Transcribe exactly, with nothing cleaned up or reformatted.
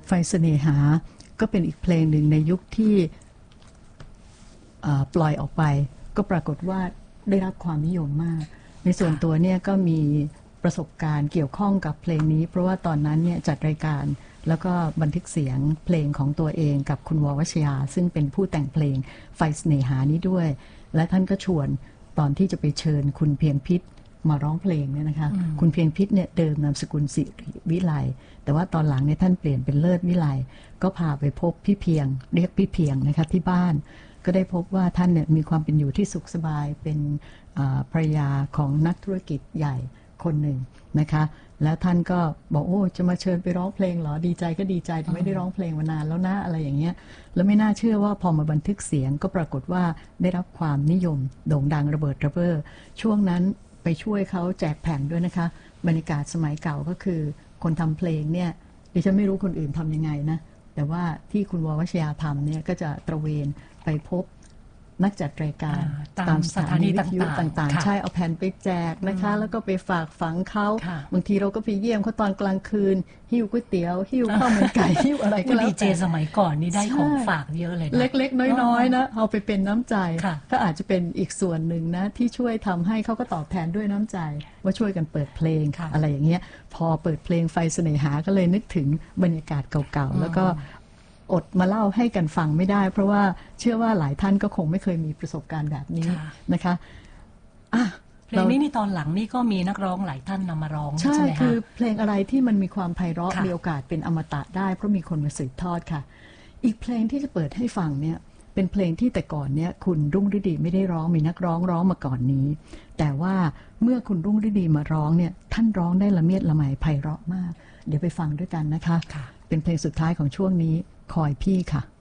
ไฟเสน่หาก็เป็นอีกเพลงหนึ่งในยุคที่ปล่อยออกไปก็ปรากฏว่าได้รับความนิยมมากในส่วนตัวเนี่ยก็มีประสบการณ์เกี่ยวข้องกับเพลงนี้เพราะว่าตอนนั้นเนี่ยจัดรายการแล้วก็บันทึกเสียงเพลงของตัวเองกับคุณววชยาซึ่งเป็นผู้แต่งเพลงไฟเสน่หานี้ด้วยและท่านก็ชวนตอนที่จะไปเชิญคุณเพียงพิษมาร้องเพลงเนี่ยนะคะคุณเพียงพิษเนี่ยเดิมนามสกุลสิริวิไลแต่ว่าตอนหลังเนี่ยท่านเปลี่ยนเป็นเลิศวิไลก็พาไปพบพี่เพียงเรียกพี่เพียงนะคะที่บ้านก็ได้พบว่าท่านเนี่ยมีความเป็นอยู่ที่สุขสบายเป็นภรรยาของนักธุรกิจใหญ่คนหนึ่งนะคะแล้วท่านก็บอกโอ้จะมาเชิญไปร้องเพลงเหรอดีใจก็ดีใจแต่ไม่ได้ร้องเพลงมานานแล้วนะอะไรอย่างเงี้ยแล้วไม่น่าเชื่อว่าพอมาบันทึกเสียงก็ปรากฏว่าได้รับความนิยมโด่งดังระเบิดระเบ้อช่วงนั้นไปช่วยเขาแจกแผ่นด้วยนะคะบรรยากาศสมัยเก่าก็คือคนทำเพลงเนี่ยดิฉันไม่รู้คนอื่นทำยังไงนะแต่ว่าที่คุณววชยาทำเนี่ยก็จะตระเวนไปพบนักจัดรายการตามสถานีวิทยุต่างๆใช่เอาแผ่นไปแจกนะคะแล้วก็ไปฝากฝังเขาบางทีเราก็ไปเยี่ยมเขาตอนกลางคืนหิ้วก๋วยเตี๋ยวหิ้วข้าวมันไก่หิ้วอะไรก็แล้วแต่ดีเจสมัยก่อนนี่ได้ของฝากเยอะเลยเล็กๆน้อยๆนะเอาไปเป็นน้ำใจก็อาจจะเป็นอีกส่วนหนึ่งนะที่ช่วยทำให้เขาก็ตอบแทนด้วยน้ำใจว่าช่วยกันเปิดเพลงอะไรอย่างเงี้ยพอเปิดเพลงไฟเสน่หาก็เลยนึกถึงบรรยากาศเก่าๆแล้วก็อดมาเล่าให้กันฟังไม่ได้เพราะว่าเชื่อว่าหลายท่านก็คงไม่เคยมีประสบการณ์แบบนี้นะคะอ่ะเพลงนี้ในตอนหลังนี่ก็มีนักร้องหลายท่านนำมาร้องใช่ไหมคะคือเพลงอะไรที่มันมีความไพเราะมีโอกาสเป็นอมตะได้เพราะมีคนมาสืบทอดค่ะอีกเพลงที่จะเปิดให้ฟังเนี่ยเป็นเพลงที่แต่ก่อนเนี่ยคุณรุ่งฤดีไม่ได้ร้องมีนักร้องร้องมาก่อนนี้แต่ว่าเมื่อคุณรุ่งฤดีมาร้องเนี่ยท่านร้องได้ละเมียดละไมไพเราะมากเดี๋ยวไปฟังด้วยกันนะคะเป็นเพลงสุดท้ายของช่วงนี้คอยพี่ค่ะ